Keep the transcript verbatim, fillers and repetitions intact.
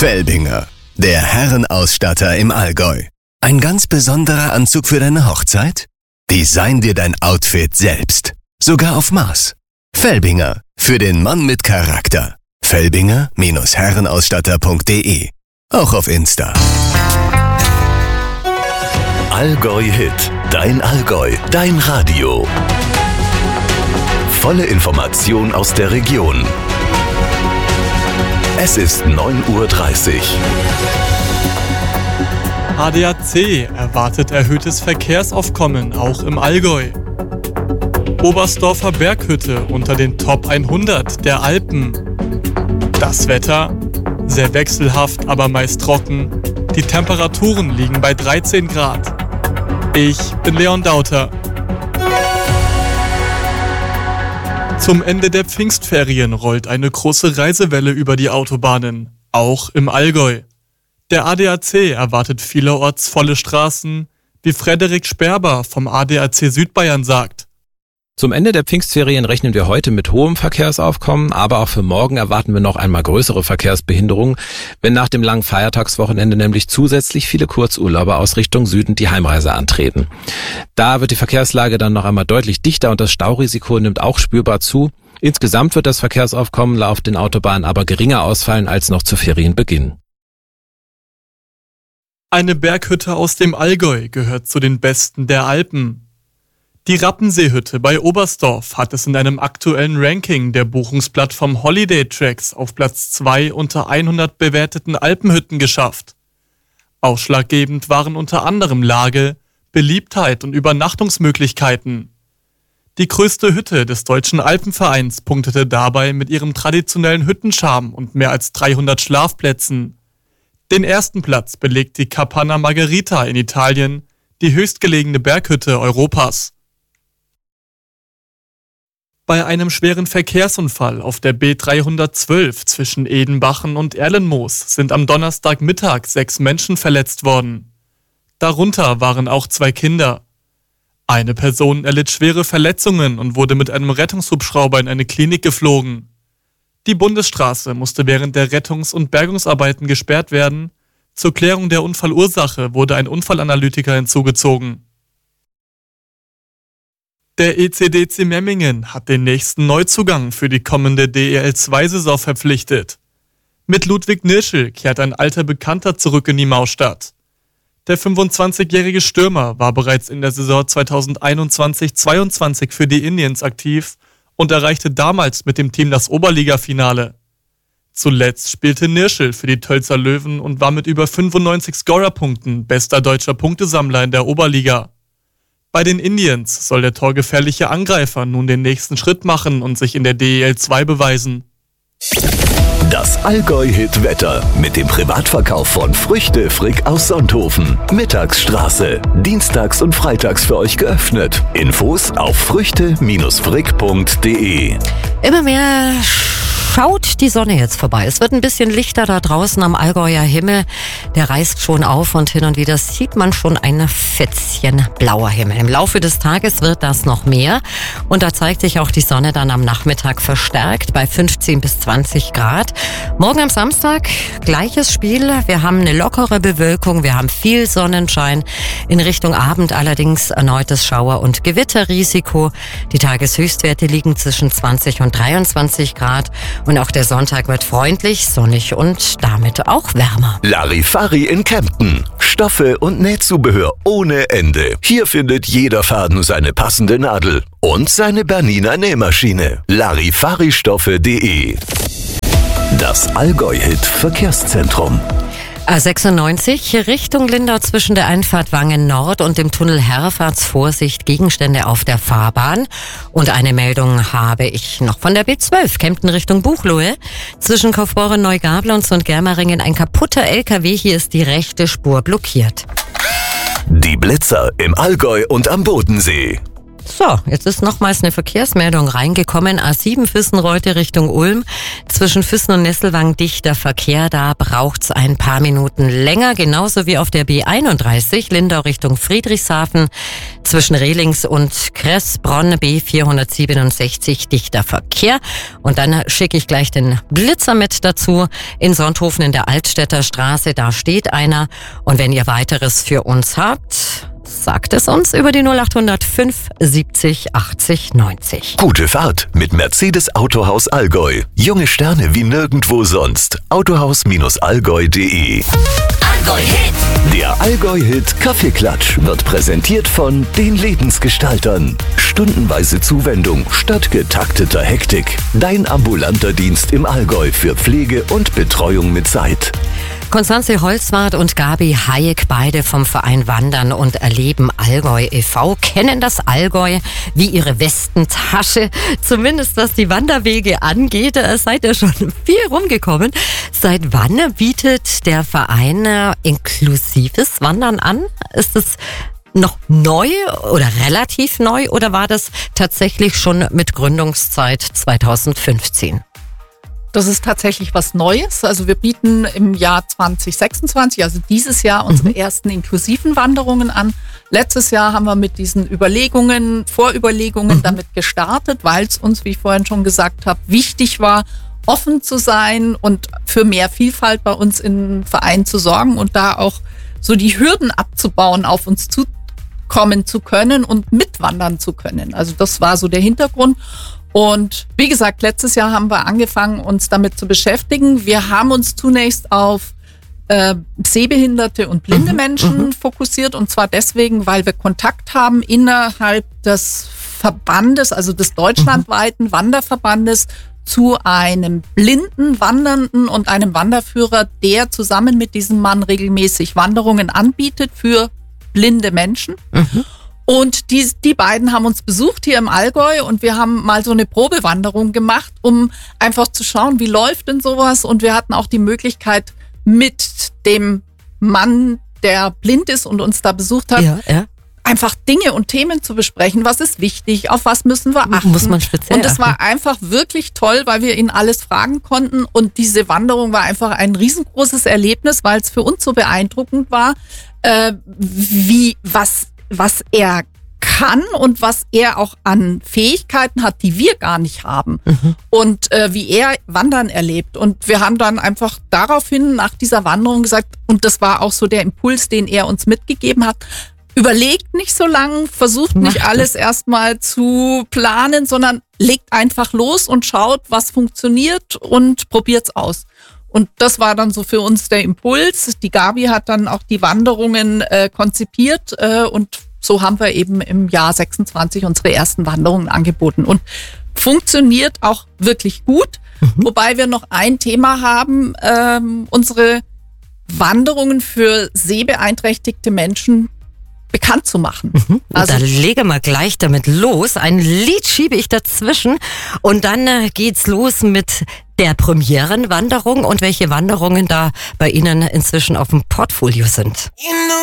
Felbinger, der Herrenausstatter im Allgäu. Ein ganz besonderer Anzug für deine Hochzeit? Design dir dein Outfit selbst. Sogar auf Maß. Felbinger, für den Mann mit Charakter. Felbinger Herrenausstatter punkt de. Auch auf Insta. Allgäu Hit. Dein Allgäu. Dein Radio. Volle Information aus der Region. Es ist neun Uhr dreißig. A D A C erwartet erhöhtes Verkehrsaufkommen auch im Allgäu. Oberstdorfer Berghütte unter den Top hundert der Alpen. Das Wetter? Sehr wechselhaft, aber meist trocken. Die Temperaturen liegen bei dreizehn Grad. Ich bin Leon Dauter. Zum Ende der Pfingstferien rollt eine große Reisewelle über die Autobahnen, auch im Allgäu. Der A D A C erwartet vielerorts volle Straßen, wie Frederik Sperber vom A D A C Südbayern sagt. Zum Ende der Pfingstferien rechnen wir heute mit hohem Verkehrsaufkommen, aber auch für morgen erwarten wir noch einmal größere Verkehrsbehinderungen, wenn nach dem langen Feiertagswochenende nämlich zusätzlich viele Kurzurlauber aus Richtung Süden die Heimreise antreten. Da wird die Verkehrslage dann noch einmal deutlich dichter und das Staurisiko nimmt auch spürbar zu. Insgesamt wird das Verkehrsaufkommen auf den Autobahnen aber geringer ausfallen als noch zu Ferienbeginn. Eine Berghütte aus dem Allgäu gehört zu den besten der Alpen. Die Rappenseehütte bei Oberstdorf hat es in einem aktuellen Ranking der Buchungsplattform Holiday Tracks auf Platz zwei unter hundert bewerteten Alpenhütten geschafft. Ausschlaggebend waren unter anderem Lage, Beliebtheit und Übernachtungsmöglichkeiten. Die größte Hütte des Deutschen Alpenvereins punktete dabei mit ihrem traditionellen Hüttencharme und mehr als dreihundert Schlafplätzen. Den ersten Platz belegt die Capanna Margherita in Italien, die höchstgelegene Berghütte Europas. Bei einem schweren Verkehrsunfall auf der B dreihundertzwölf zwischen Edenbachen und Erlenmoos sind am Donnerstagmittag sechs Menschen verletzt worden. Darunter waren auch zwei Kinder. Eine Person erlitt schwere Verletzungen und wurde mit einem Rettungshubschrauber in eine Klinik geflogen. Die Bundesstraße musste während der Rettungs- und Bergungsarbeiten gesperrt werden. Zur Klärung der Unfallursache wurde ein Unfallanalytiker hinzugezogen. Der E C D C Memmingen hat den nächsten Neuzugang für die kommende D E L zwei Saison verpflichtet. Mit Ludwig Nirschl kehrt ein alter Bekannter zurück in die Maustadt. Der fünfundzwanzigjährige Stürmer war bereits in der Saison zweitausendeinundzwanzig zweiundzwanzig für die Indians aktiv und erreichte damals mit dem Team das Oberliga-Finale. Zuletzt spielte Nirschl für die Tölzer Löwen und war mit über fünfundneunzig Scorerpunkten bester deutscher Punktesammler in der Oberliga. Bei den Indians soll der torgefährliche Angreifer nun den nächsten Schritt machen und sich in der D E L zwei beweisen. Das Allgäu-Hit-Wetter mit dem Privatverkauf von Früchte Frick aus Sonthofen. Mittagsstraße. Dienstags und freitags für euch geöffnet. Infos auf früchte Frick punkt de. Immer mehr schaut die Sonne jetzt vorbei. Es wird ein bisschen lichter da draußen am Allgäuer Himmel. Der reißt schon auf und hin und wieder sieht man schon ein Fetzchen blauer Himmel. Im Laufe des Tages wird das noch mehr und da zeigt sich auch die Sonne dann am Nachmittag verstärkt bei fünfzehn bis zwanzig Grad. Morgen am Samstag gleiches Spiel. Wir haben eine lockere Bewölkung, wir haben viel Sonnenschein. In Richtung Abend allerdings erneutes Schauer- und Gewitterrisiko. Die Tageshöchstwerte liegen zwischen zwanzig und dreiundzwanzig Grad. Und auch der Sonntag wird freundlich, sonnig und damit auch wärmer. Larifari in Kempten. Stoffe und Nähzubehör ohne Ende. Hier findet jeder Faden seine passende Nadel und seine Bernina Nähmaschine. Larifaristoffe punkt de. Das Allgäu-Hit Verkehrszentrum. A sechsundneunzig Richtung Lindau zwischen der Einfahrt Wangen Nord und dem Tunnel Herrafatz. Vorsicht, Gegenstände auf der Fahrbahn. Und eine Meldung habe ich noch von der B zwölf, Kempten Richtung Buchloe. Zwischen Kaufbeuren Neugabel und Sundgermeringen ein kaputter L K W. Hier ist die rechte Spur blockiert. Die Blitzer im Allgäu und am Bodensee. So, jetzt ist nochmals eine Verkehrsmeldung reingekommen. A sieben Füssen-Reute Richtung Ulm. Zwischen Füssen und Nesselwang dichter Verkehr. Da braucht's ein paar Minuten länger. Genauso wie auf der B einunddreißig Lindau Richtung Friedrichshafen. Zwischen Rehlings und Kressbronn B vierhundertsiebenundsechzig dichter Verkehr. Und dann schicke ich gleich den Blitzer mit dazu. In Sonthofen in der Altstädter Straße, da steht einer. Und wenn ihr weiteres für uns habt, sagt es uns über die null acht null null fünf siebzig achtzig neunzig. Gute Fahrt mit Mercedes Autohaus Allgäu. Junge Sterne wie nirgendwo sonst. autohaus allgäu punkt de. Allgäu-Hit. Der Allgäu-Hit Kaffeeklatsch wird präsentiert von den Lebensgestaltern. Stundenweise Zuwendung statt getakteter Hektik. Dein ambulanter Dienst im Allgäu für Pflege und Betreuung mit Zeit. Konstanze Holzwart und Gabi Hayek, beide vom Verein Wandern und Erleben Allgäu e V, kennen das Allgäu wie ihre Westentasche. Zumindest was die Wanderwege angeht, seid ihr schon viel rumgekommen. Seit wann bietet der Verein inklusives Wandern an? Ist es noch neu oder relativ neu oder war das tatsächlich schon mit Gründungszeit zweitausendfünfzehn? Das ist tatsächlich was Neues. Also wir bieten im Jahr zwanzig sechsundzwanzig, also dieses Jahr, unsere mhm. ersten inklusiven Wanderungen an. Letztes Jahr haben wir mit diesen Überlegungen, Vorüberlegungen mhm. damit gestartet, weil es uns, wie ich vorhin schon gesagt habe, wichtig war, offen zu sein und für mehr Vielfalt bei uns im Verein zu sorgen und da auch so die Hürden abzubauen, auf uns zukommen zu können und mitwandern zu können. Also das war so der Hintergrund. Und wie gesagt, letztes Jahr haben wir angefangen, uns damit zu beschäftigen. Wir haben uns zunächst auf äh, sehbehinderte und blinde mhm, Menschen mhm. fokussiert. Und zwar deswegen, weil wir Kontakt haben innerhalb des Verbandes, also des deutschlandweiten mhm. Wanderverbandes, zu einem blinden Wandernden und einem Wanderführer, der zusammen mit diesem Mann regelmäßig Wanderungen anbietet für blinde Menschen. Mhm. Und die, die beiden haben uns besucht hier im Allgäu und wir haben mal so eine Probewanderung gemacht, um einfach zu schauen, wie läuft denn sowas. Und wir hatten auch die Möglichkeit, mit dem Mann, der blind ist und uns da besucht hat, ja, ja. einfach Dinge und Themen zu besprechen. Was ist wichtig? Auf was müssen wir achten? Muss man speziell Und es war einfach wirklich toll, weil wir ihn alles fragen konnten. Und diese Wanderung war einfach ein riesengroßes Erlebnis, weil es für uns so beeindruckend war, äh, wie was was er kann und was er auch an Fähigkeiten hat, die wir gar nicht haben. Mhm. Und äh, wie er Wandern erlebt. Und wir haben dann einfach daraufhin nach dieser Wanderung gesagt, und das war auch so der Impuls, den er uns mitgegeben hat, überlegt nicht so lang, versucht nicht Macht alles erstmal zu planen, sondern legt einfach los und schaut, was funktioniert und probiert's aus. Und das war dann so für uns der Impuls. Die Gabi hat dann auch die Wanderungen äh, konzipiert äh, und so haben wir eben im Jahr sechsundzwanzig unsere ersten Wanderungen angeboten. Und funktioniert auch wirklich gut, mhm. wobei wir noch ein Thema haben, ähm, unsere Wanderungen für sehbeeinträchtigte Menschen bekannt zu machen. Mhm. Also, da legen wir gleich damit los. Ein Lied schiebe ich dazwischen und dann äh, geht's los mit der Premierenwanderung und welche Wanderungen da bei Ihnen inzwischen auf dem Portfolio sind.